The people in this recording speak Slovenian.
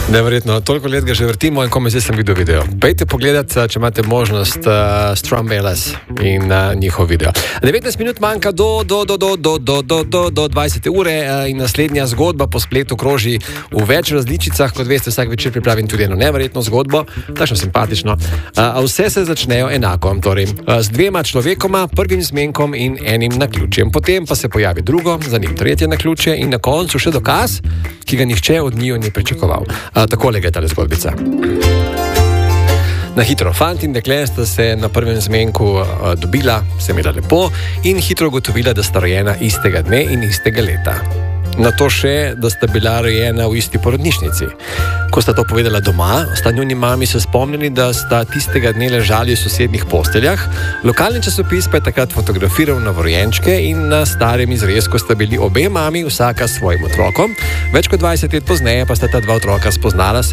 Neverjetno, toliko let ga že vrtimo in komaj zdaj sem videl video. Pejte pogledat, če imate možnost, Strumbelas in njihov video. 19 minut manjka do 20 ure in naslednja zgodba po spletu kroži v več različicah. Kot veste, vsak večer pripravim tudi eno neverjetno zgodbo, takšno simpatično. Vse se začnejo enako, torej z dvema človekoma, prvim zmenkom in enim naključjem. Potem pa se pojavi drugo, za njim tretje naključje in na koncu še dokaz, ki ga nihče od njiju ni pričakoval. Takole je tale zgodbica. Na hitro, fant in dekle sta se na prvem zmenku dobila, se imela lepo in hitro ugotovila, da sta rojena istega dne in istega leta. Na to še, da sta bila rojena v isti porodnišnici. Ko sta to povedala doma, sta njuni mami se spomnili, da sta tistega dne ležali v sosednjih posteljah. Lokalni časopis pa je takrat fotografiral novorojenčke in na starem izrezku sta bili obe mami, vsaka s svojim otrokom. Več kot 20 let pozneje pa sta ta dva otroka spoznala se